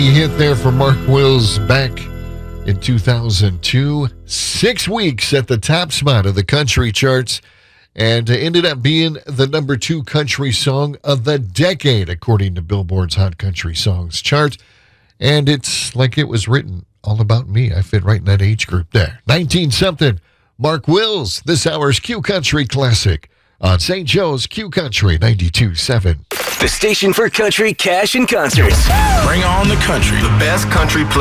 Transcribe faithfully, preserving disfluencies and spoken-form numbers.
Hit there for Mark Wills back in two thousand two. Six weeks at the top spot of the country charts and ended up being the number two country song of the decade, according to Billboard's Hot Country Songs chart. And it's like it was written all about me. I fit right in that age group there. nineteen-something, Mark Wills, this hour's Q Country Classic on Saint Joe's Q Country ninety-two point seven. The station for country, cash, and concerts. Bring on the country. The best country play.